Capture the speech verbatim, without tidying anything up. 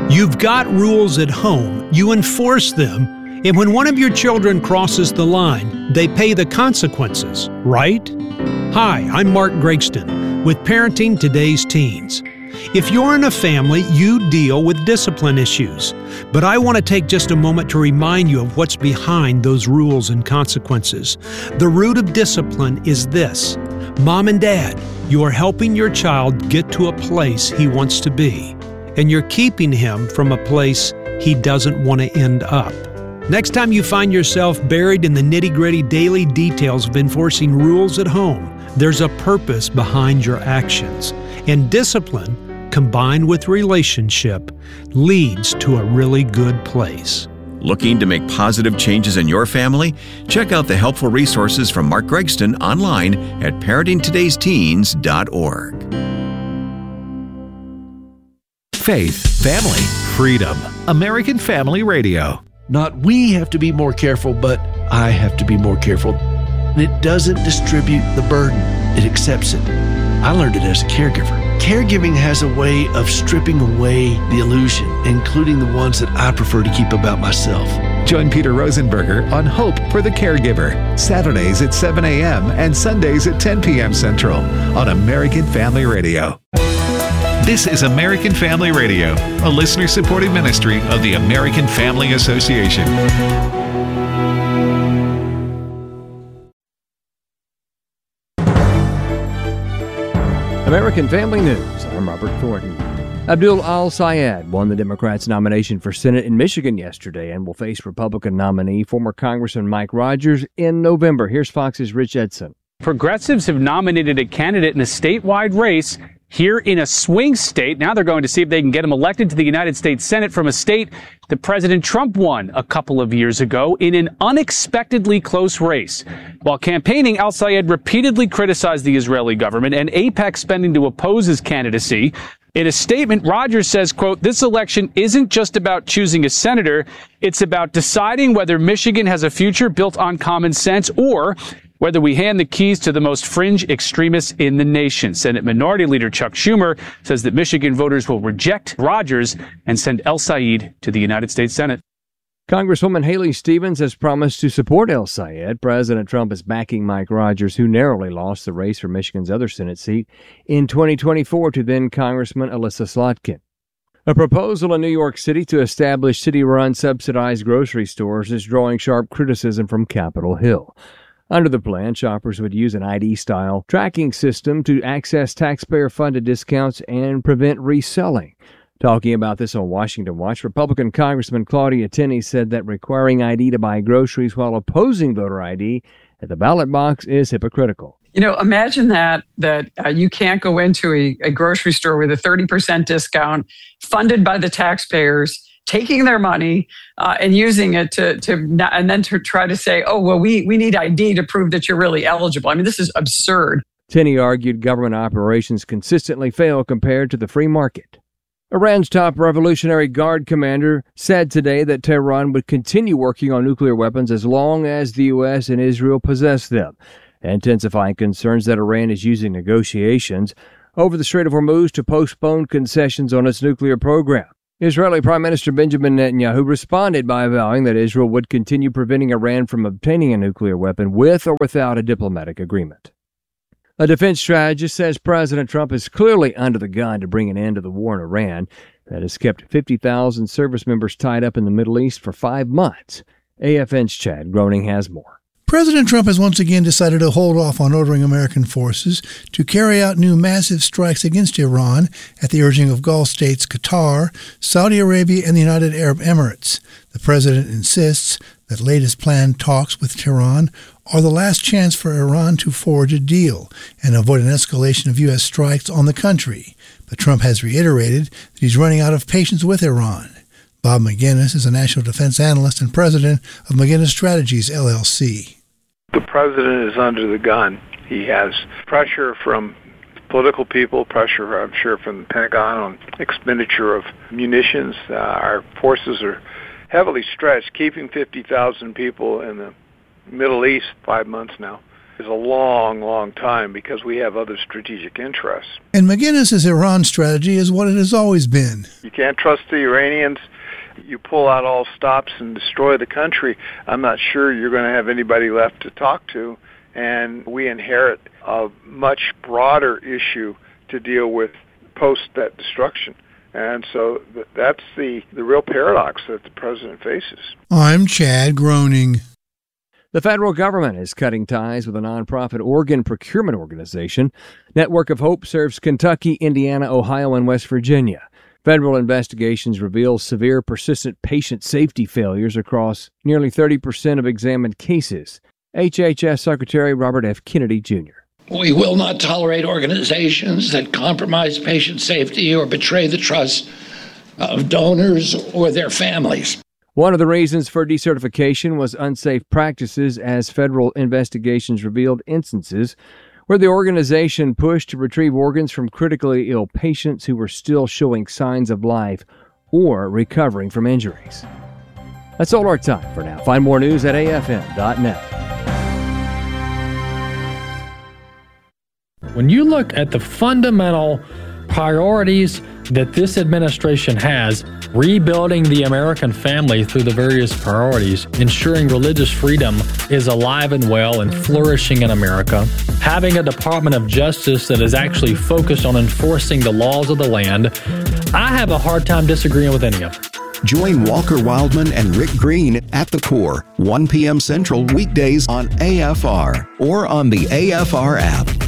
You've got rules at home, you enforce them, and when one of your children crosses the line, they pay the consequences, right? Hi, I'm Mark Gregston with Parenting Today's Teens. If you're in a family, you deal with discipline issues. But I want to take just a moment to remind you of what's behind those rules and consequences. The root of discipline is this. Mom and Dad, you are helping your child get to a place he wants to be, and you're keeping him from a place he doesn't want to end up. Next time you find yourself buried in the nitty-gritty daily details of enforcing rules at home, there's a purpose behind your actions. And discipline, combined with relationship, leads to a really good place. Looking to make positive changes in your family? Check out the helpful resources from Mark Gregston online at parenting todays teens dot org. Faith, family, freedom. American Family Radio. Not we have to be more careful, but I have to be more careful. It doesn't distribute the burden. It accepts it. I learned it as a caregiver. Caregiving has a way of stripping away the illusion, including the ones that I prefer to keep about myself. Join Peter Rosenberger on Hope for the Caregiver, Saturdays at seven a.m. and Sundays at ten p.m. Central on American Family Radio. This is American Family Radio, a listener-supported ministry of the American Family Association. American Family News. I'm Robert Thornton. Abdul Al-Sayed won the Democrats' nomination for Senate in Michigan yesterday and will face Republican nominee, former Congressman Mike Rogers, in November. Here's Fox's Rich Edson. Progressives have nominated a candidate in a statewide race here in a swing state. Now they're going to see if they can get him elected to the United States Senate from a state that President Trump won a couple of years ago in an unexpectedly close race. While campaigning, Al-Sayed repeatedly criticized the Israeli government and AIPAC spending to oppose his candidacy. In a statement, Rogers says, quote, "This election isn't just about choosing a senator. It's about deciding whether Michigan has a future built on common sense or whether we hand the keys to the most fringe extremists in the nation." Senate Minority Leader Chuck Schumer says that Michigan voters will reject Rogers and send El-Sayed to the United States Senate. Congresswoman Haley Stevens has promised to support El-Sayed. President Trump is backing Mike Rogers, who narrowly lost the race for Michigan's other Senate seat in twenty twenty-four to then-Congressman Alyssa Slotkin. A proposal in New York City to establish city-run subsidized grocery stores is drawing sharp criticism from Capitol Hill. Under the plan, shoppers would use an I D-style tracking system to access taxpayer-funded discounts and prevent reselling. Talking about this on Washington Watch, Republican Congressman Claudia Tenney said that requiring I D to buy groceries while opposing voter I D at the ballot box is hypocritical. You know, imagine that, that uh, you can't go into a, a grocery store with a thirty percent discount funded by the taxpayers, taking their money uh, and using it to, to not, and then to try to say, oh, well, we, we need I D to prove that you're really eligible. I mean, this is absurd. Tenney argued government operations consistently fail compared to the free market. Iran's top Revolutionary Guard commander said today that Tehran would continue working on nuclear weapons as long as the U S and Israel possess them, intensifying concerns that Iran is using negotiations over the Strait of Hormuz to postpone concessions on its nuclear program. Israeli Prime Minister Benjamin Netanyahu responded by vowing that Israel would continue preventing Iran from obtaining a nuclear weapon with or without a diplomatic agreement. A defense strategist says President Trump is clearly under the gun to bring an end to the war in Iran that has kept fifty thousand service members tied up in the Middle East for five months. A F N's Chad Groening has more. President Trump has once again decided to hold off on ordering American forces to carry out new massive strikes against Iran at the urging of Gulf states Qatar, Saudi Arabia, and the United Arab Emirates. The president insists that latest planned talks with Tehran are the last chance for Iran to forge a deal and avoid an escalation of U S strikes on the country. But Trump has reiterated that he's running out of patience with Iran. Bob McGinnis is a national defense analyst and president of McGinnis Strategies, L L C. The president is under the gun. He has pressure from political people, pressure, I'm sure, from the Pentagon on expenditure of munitions. Uh, our forces are heavily stretched, keeping fifty thousand people in the Middle East five months now is a long, long time because we have other strategic interests. And McGinnis's Iran strategy is what it has always been. You can't trust the Iranians. You pull out all stops and destroy the country, I'm not sure you're going to have anybody left to talk to. And we inherit a much broader issue to deal with post that destruction. And so that's the, the real paradox that the president faces. I'm Chad Groening. The federal government is cutting ties with a nonprofit organ procurement organization. Network of Hope serves Kentucky, Indiana, Ohio, and West Virginia. Federal investigations reveal severe, persistent patient safety failures across nearly thirty percent of examined cases. H H S Secretary Robert F. Kennedy, Junior We will not tolerate organizations that compromise patient safety or betray the trust of donors or their families. One of the reasons for decertification was unsafe practices, as federal investigations revealed instances where the organization pushed to retrieve organs from critically ill patients who were still showing signs of life or recovering from injuries. That's all our time for now. Find more news at A F M dot net. When you look at the fundamental priorities that this administration has, rebuilding the American family through the various priorities, ensuring religious freedom is alive and well and flourishing in America, having a Department of Justice that is actually focused on enforcing the laws of the land, I have a hard time disagreeing with any of it. Join Walker Wildman and Rick Green at the Core, one p.m. Central weekdays on A F R or on the A F R app.